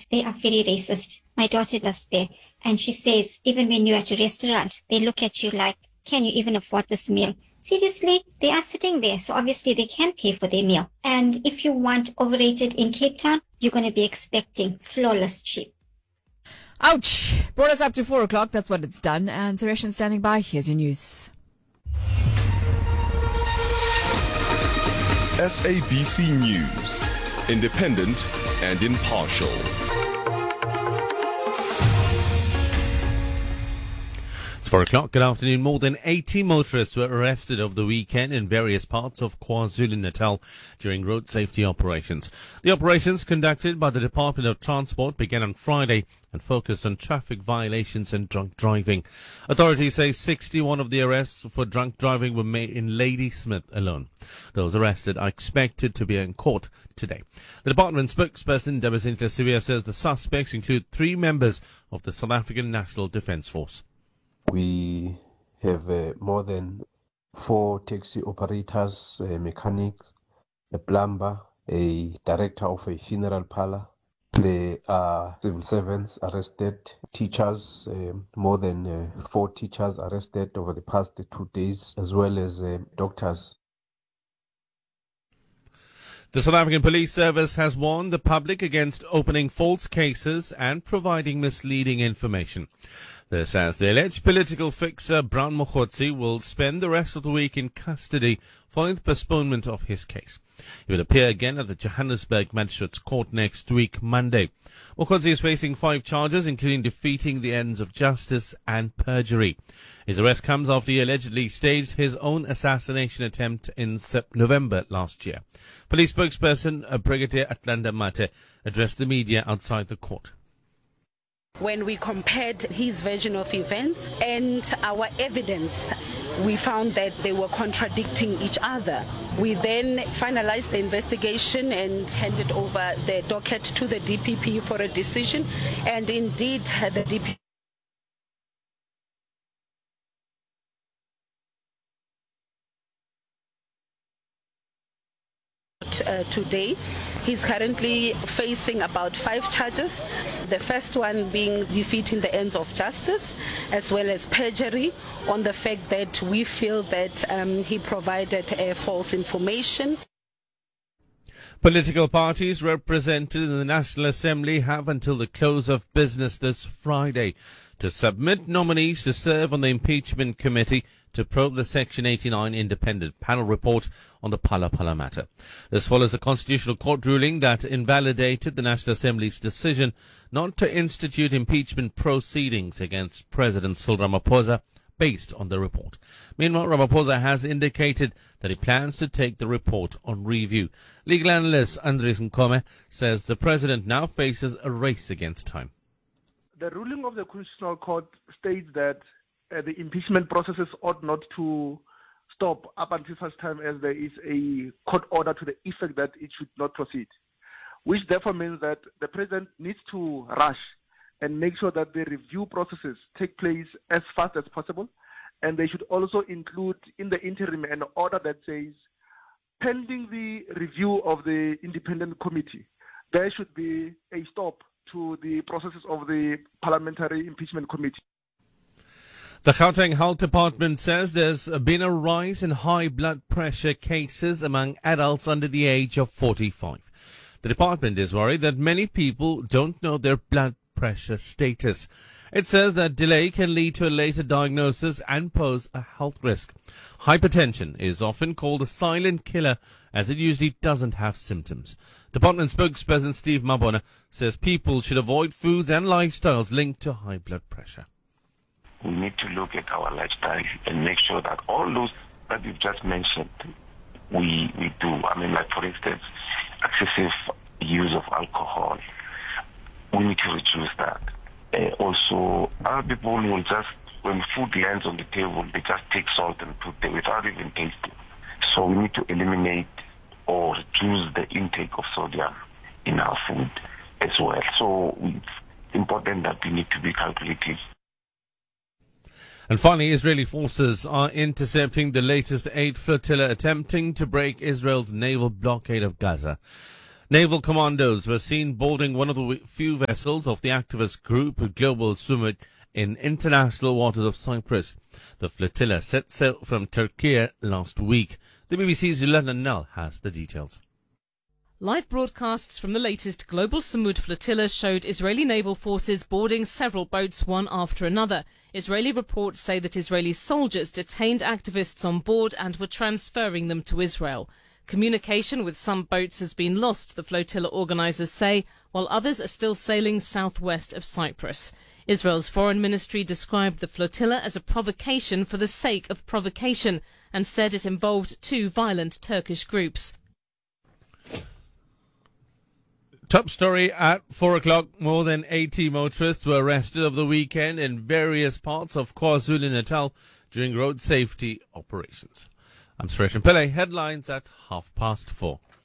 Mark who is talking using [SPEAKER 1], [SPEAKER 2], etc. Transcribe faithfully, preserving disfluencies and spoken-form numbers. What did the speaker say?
[SPEAKER 1] they are very racist. My daughter lives there, and she says even when you're at a restaurant, they look at you like, can you even afford this meal? Seriously, they are sitting there, so obviously they can pay for their meal. And if you want overrated in Cape Town, you're going to be expecting flawless cheap.
[SPEAKER 2] Ouch! Brought us up to four o'clock. That's what it's done. And Suresh standing by. Here's your news.
[SPEAKER 3] S A B C News, independent and impartial.
[SPEAKER 4] It's four o'clock. Good afternoon. More than eighty motorists were arrested over the weekend in various parts of KwaZulu-Natal during road safety operations. The operations conducted by the Department of Transport began on Friday and focused on traffic violations and drunk driving. Authorities say sixty-one of the arrests for drunk driving were made in Ladysmith alone. Those arrested are expected to be in court today. The department spokesperson, Dabazinhle Sibiya, says the suspects include three members of the South African National Defence Force.
[SPEAKER 5] We have uh, more than four taxi operators, uh, mechanics, a plumber, a director of a funeral parlor. There are civil servants arrested, teachers, uh, more than uh, four teachers arrested over the past two days, as well as uh, doctors.
[SPEAKER 4] The South African Police Service has warned the public against opening false cases and providing misleading information. This as the alleged political fixer Brown Mokhotsi will spend the rest of the week in custody following the postponement of his case. He will appear again at the Johannesburg Magistrates Court next week, Monday. Mokhotsi is facing five charges, including defeating the ends of justice and perjury. His arrest comes after he allegedly staged his own assassination attempt in November last year. Police spokesperson Brigadier Atlanta Mate addressed the media outside the court.
[SPEAKER 6] When we compared his version of events and our evidence, we found that they were contradicting each other. We then finalized the investigation and handed over the docket to the D P P for a decision. And indeed, the D P P Uh, today. He's currently facing about five charges. The first one being defeating the ends of justice, as well as perjury on the fact that we feel that um, he provided uh, false information.
[SPEAKER 4] Political parties represented in the National Assembly have until the close of business this Friday to submit nominees to serve on the impeachment committee to probe the Section eighty-nine independent panel report on the Phala Phala matter. This follows a constitutional court ruling that invalidated the National Assembly's decision not to institute impeachment proceedings against President Cyril Ramaphosa based on the report. Meanwhile, Ramaphosa has indicated that he plans to take the report on review. Legal analyst Andres Nkome says the president now faces a race against time.
[SPEAKER 7] The ruling of the Constitutional Court states that uh, the impeachment processes ought not to stop up until such time as there is a court order to the effect that it should not proceed, which therefore means that the president needs to rush and make sure that the review processes take place as fast as possible. And they should also include in the interim an order that says, pending the review of the independent committee, there should be a stop to the processes of the parliamentary impeachment committee.
[SPEAKER 4] The Gauteng Health Department says there's been a rise in high blood pressure cases among adults under the age of forty-five. The department is worried that many people don't know their blood pressure status. It says that delay can lead to a later diagnosis and pose a health risk. Hypertension is often called a silent killer as it usually doesn't have symptoms. Department spokesperson Steve Mabona says people should avoid foods and lifestyles linked to high blood pressure.
[SPEAKER 8] We need to look at our lifestyle and make sure that all those that you've just mentioned, we, we do. I mean, like for instance, excessive use of alcohol. We need to reduce that. Uh, also, other people will just, when food lands on the table, they just take salt and put it without even tasting. So we need to eliminate or reduce the intake of sodium in our food as well. So it's important that we need to be calculative.
[SPEAKER 4] And finally, Israeli forces are intercepting the latest aid flotilla attempting to break Israel's naval blockade of Gaza. Naval commandos were seen boarding one of the few vessels of the activist group Global Summit in international waters of Cyprus. The flotilla set sail from Turkey last week. The B B C's Yolanda Null has the details.
[SPEAKER 9] Live broadcasts from the latest Global Samud flotilla showed Israeli naval forces boarding several boats one after another. Israeli reports say that Israeli soldiers detained activists on board and were transferring them to Israel. Communication with some boats has been lost, the flotilla organisers say, while others are still sailing southwest of Cyprus. Israel's foreign ministry described the flotilla as a provocation for the sake of provocation and said it involved two violent Turkish groups.
[SPEAKER 4] Top story at four o'clock. More than eighty motorists were arrested over the weekend in various parts of KwaZulu-Natal during road safety operations. I'm Suresh Pillay. Headlines at half past four.